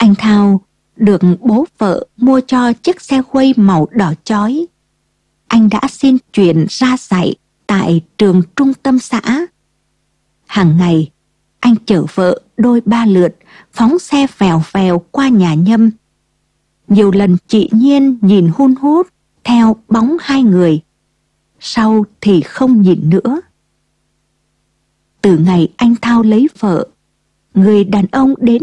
Anh Thao được bố vợ mua cho chiếc xe quay màu đỏ chói. Anh đã xin chuyển ra dạy tại trường trung tâm xã. Hàng ngày, anh chở vợ đôi ba lượt, phóng xe vèo vèo qua nhà Nhâm. Nhiều lần chị Nhiên nhìn hun hút theo bóng hai người, sau thì không nhìn nữa. Từ ngày anh Thao lấy vợ, người đàn ông đến